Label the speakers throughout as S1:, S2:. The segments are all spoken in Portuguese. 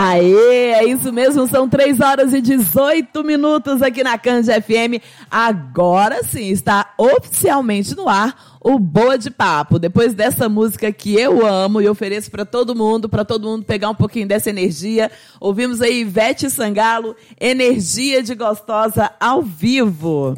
S1: Aê, é isso mesmo, são 3h18 aqui na Cand FM. Agora sim, está oficialmente no ar o Boa de Papo. Depois dessa música que eu amo e ofereço para todo mundo pegar um pouquinho dessa energia. Ouvimos aí Ivete Sangalo, Energia de Gostosa ao vivo.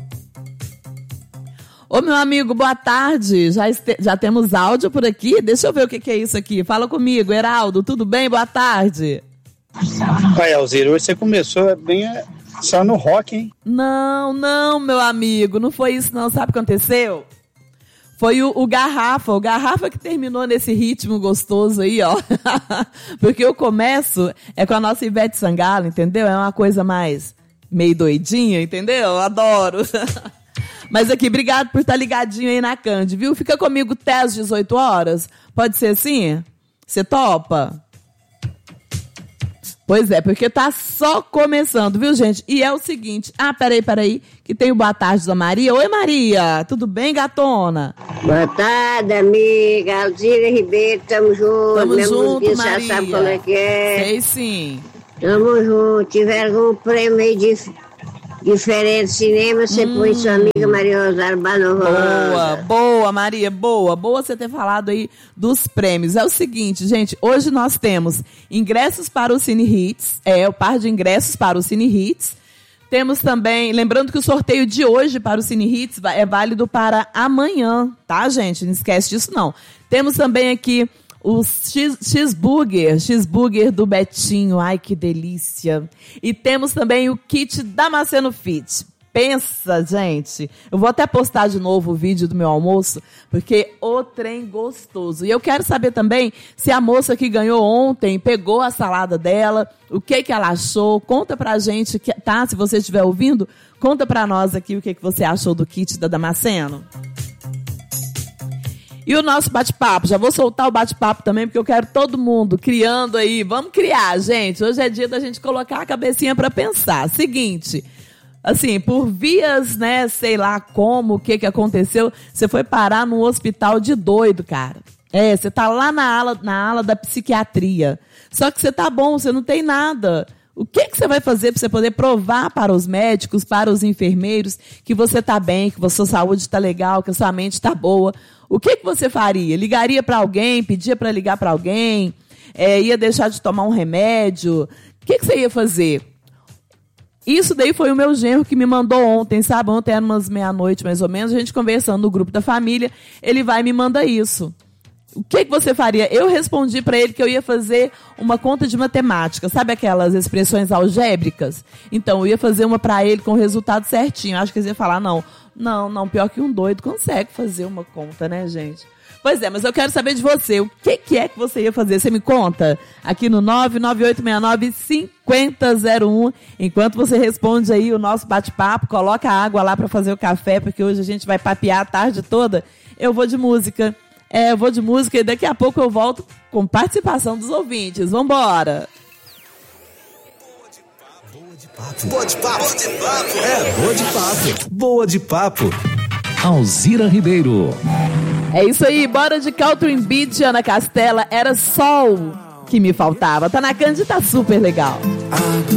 S1: Ô, meu amigo, boa tarde. Já temos áudio por aqui? Deixa eu ver o que é isso aqui. Fala comigo, Heraldo, tudo bem? Boa tarde.
S2: Pai, Alzira, hoje você começou bem só no rock, hein?
S1: Não, meu amigo, não foi isso não. Sabe o que aconteceu? Foi o Garrafa que terminou nesse ritmo gostoso aí, ó. Porque eu começo com a nossa Ivete Sangalo, entendeu? É uma coisa mais meio doidinha, entendeu? Eu adoro. Mas aqui, obrigado por estar ligadinho aí na Cand, viu? Fica comigo até às 18 horas. Pode ser assim? Você topa? Pois é, porque tá só começando, viu, gente? E é o seguinte... peraí, que tem o boa tarde da Maria. Oi, Maria, tudo bem, gatona?
S3: Boa tarde, amiga. Alzira Ribeiro, tamo junto.
S1: Tamo junto,
S3: Maria.
S1: já
S3: sabe como é que é.
S1: Sei sim.
S3: Tamo junto. Tiver algum prêmio aí diferente cinema, você põe sua amiga Maria Rosário Barroso.
S1: Boa, Maria, boa você ter falado aí dos prêmios. É o seguinte, gente, hoje nós temos ingressos para o Cine Hits, o par de ingressos para o Cine Hits. Temos também, lembrando que o sorteio de hoje para o Cine Hits é válido para amanhã, tá, gente? Não esquece disso, não. Temos também aqui o cheeseburger do Betinho. Ai, que delícia. E temos também o kit Damasceno Fit. Pensa, gente. Eu vou até postar de novo o vídeo do meu almoço, porque o trem gostoso. E eu quero saber também se a moça que ganhou ontem pegou a salada dela, o que ela achou. Conta pra gente, tá? Se você estiver ouvindo, conta pra nós aqui o que você achou do kit da Damasceno. E o nosso bate-papo, já vou soltar o bate-papo também, porque eu quero todo mundo criando aí. Vamos criar, gente. Hoje é dia da gente colocar a cabecinha para pensar. Seguinte, assim, por vias, né, sei lá como, o que aconteceu, você foi parar num hospital de doido, cara. Você tá lá na ala da psiquiatria. Só que você tá bom, você não tem nada. O que você vai fazer para você poder provar para os médicos, para os enfermeiros, que você está bem, que a sua saúde está legal, que a sua mente está boa? O que você faria? Ligaria para alguém? Pedia para ligar para alguém? Ia deixar de tomar um remédio? O que você ia fazer? Isso daí foi o meu genro que me mandou ontem, sabe? Ontem era umas meia-noite, mais ou menos, a gente conversando no grupo da família, ele vai e me manda isso. O que você faria? Eu respondi para ele que eu ia fazer uma conta de matemática. Sabe aquelas expressões algébricas? Então, eu ia fazer uma para ele com o resultado certinho. Acho que eles iam falar, não, pior que um doido consegue fazer uma conta, né, gente? Pois é, mas eu quero saber de você. O que é que você ia fazer? Você me conta? Aqui no 99869-5001. Enquanto você responde aí o nosso bate-papo, coloca a água lá para fazer o café, porque hoje a gente vai papear a tarde toda. Eu vou de música. Eu vou de música e daqui a pouco eu volto com participação dos ouvintes. Vambora!
S4: Boa de papo. Boa de papo. Boa de papo. Alzira Ribeiro.
S1: É isso aí, bora de Caltrim Beach, Ana Castela. Era sol que me faltava. Tá na Cand, tá super legal.